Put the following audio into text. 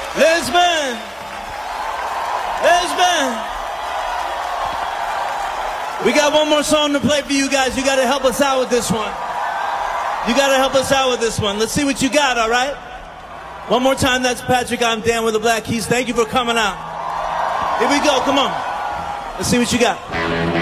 Lisbon. Lisbon. We got one more song to play for you guys. You got to help us out with this one. You got to help us out with this one. Let's see what you got, all right? One more time, that's Patrick. I'm Dan with the Black Keys. Thank you for coming out. Here we go. Come on. Let's see what you got.